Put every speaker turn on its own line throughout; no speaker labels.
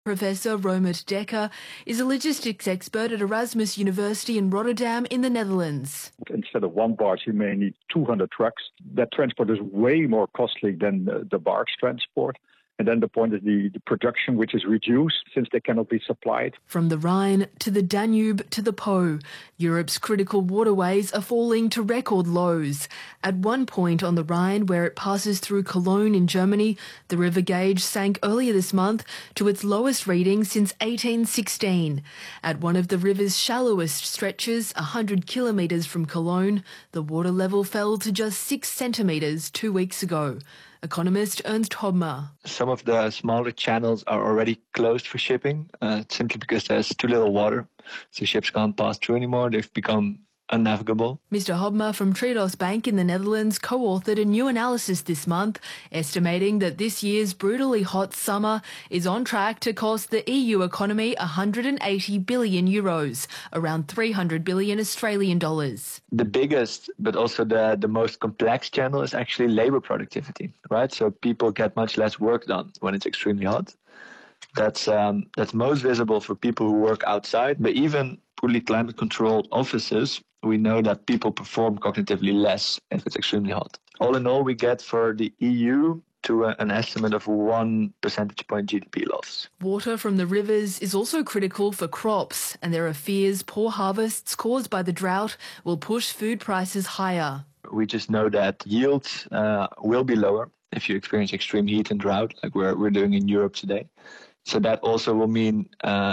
Professor Romert Dekker is a logistics expert at Erasmus University in Rotterdam in the Netherlands.
Instead of one barge, you may need 200 trucks. That transport is way more costly than the barge transport. And then the point is the production, which is reduced since they cannot be supplied.
From the Rhine to the Danube to the Po, Europe's critical waterways are falling to record lows. At one point on the Rhine, where it passes through Cologne in Germany, the river gauge sank earlier this month to its lowest reading since 1816. At one of the river's shallowest stretches, 100 kilometres from Cologne, the water level fell to just 6 centimetres 2 weeks ago. Economist Ernst Hobmer.
Some of the smaller channels are already closed for shipping, simply because there's too little water, so ships can't pass through anymore. They've become unnavigable.
Mr. Hobmer from Triodos Bank in the Netherlands co-authored a new analysis this month, estimating that this year's brutally hot summer is on track to cost the EU economy €180 billion, around 300 billion Australian dollars.
The biggest, but also the most complex channel is actually labour productivity, right? So people get much less work done when it's extremely hot. That's most visible for people who work outside, but even poorly climate-controlled offices, we know that people perform cognitively less if it's extremely hot. All in all, we get for the EU to an estimate of 1 percentage point GDP loss.
Water from the rivers is also critical for crops, and there are fears poor harvests caused by the drought will push food prices higher.
We just know that yields will be lower if you experience extreme heat and drought, like we're doing in Europe today. So that also will mean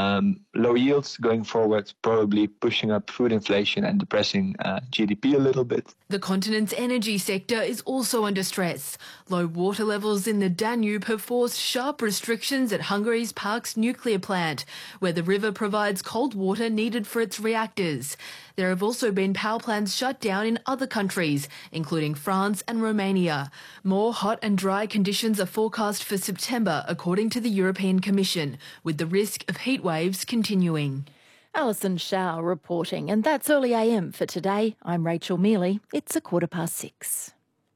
low yields going forward, probably pushing up food inflation and depressing GDP a little bit.
The continent's energy sector is also under stress. Low water levels in the Danube have forced sharp restrictions at Hungary's Parks nuclear plant, where the river provides cold water needed for its reactors. There have also been power plants shut down in other countries, including France and Romania. More hot and dry conditions are forecast for September, according to the European Commission, with the risk of heat waves continuing.
Alison Shaw reporting, and that's Early AM for today. I'm Rachel Mealy. It's 6:15.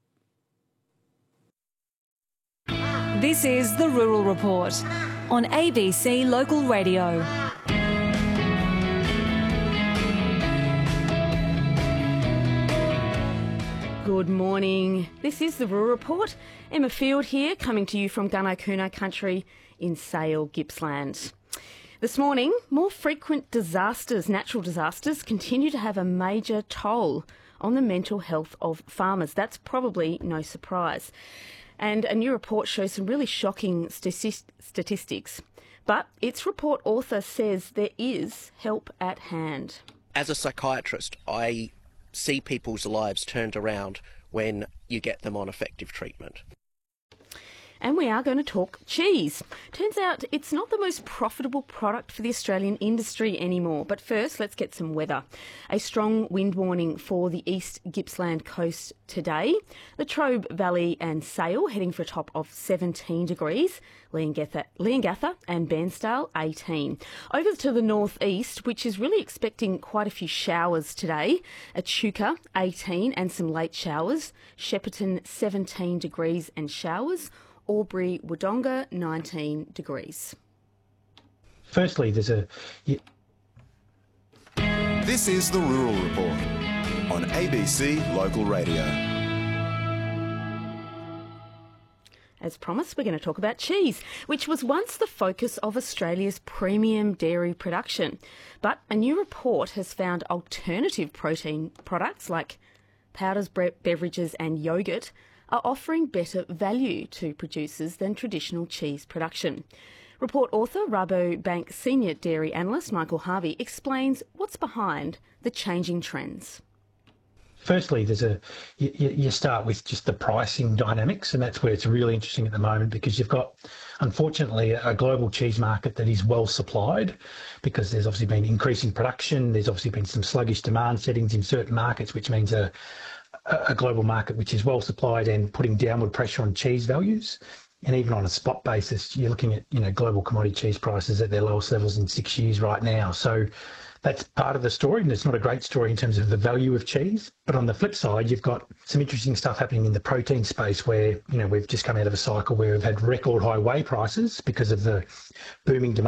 This is the Rural Report on ABC Local Radio. Good morning. This is the Rural Report. Emma Field here, coming to you from Gunnarcoono country in Sale, Gippsland. This morning, more frequent disasters, natural disasters, continue to have a major toll on the mental health of farmers. That's probably no surprise. And a new report shows some really shocking statistics. But its report author says there is help at hand.
As a psychiatrist, I see people's lives turned around when you get them on effective treatment.
And we are going to talk cheese. Turns out it's not the most profitable product for the Australian industry anymore. But first, let's get some weather. A strong wind warning for the East Gippsland coast today. La Trobe Valley and Sale heading for a top of 17 degrees. Leongatha and Bairnsdale 18. Over to the northeast, which is really expecting quite a few showers today. Echuca 18 and some late showers. Shepparton 17 degrees and showers. Albury Wodonga 19 degrees.
Firstly, This
is the Rural Report on ABC Local Radio.
As promised, we're going to talk about cheese, which was once the focus of Australia's premium dairy production. But a new report has found alternative protein products like powders, beverages and yoghurt are offering better value to producers than traditional cheese production. Report author, Rabobank Senior Dairy Analyst Michael Harvey explains what's behind the changing trends.
Firstly, you start with just the pricing dynamics, and that's where it's really interesting at the moment, because you've got, unfortunately, a global cheese market that is well supplied, because there's obviously been increasing production, there's obviously been some sluggish demand settings in certain markets, which means a global market which is well supplied and putting downward pressure on cheese values. And even on a spot basis, you're looking at global commodity cheese prices at their lowest levels in 6 years right now. So that's part of the story, and it's not a great story in terms of the value of cheese. But on the flip side, you've got some interesting stuff happening in the protein space where we've just come out of a cycle where we've had record high whey prices because of the booming demand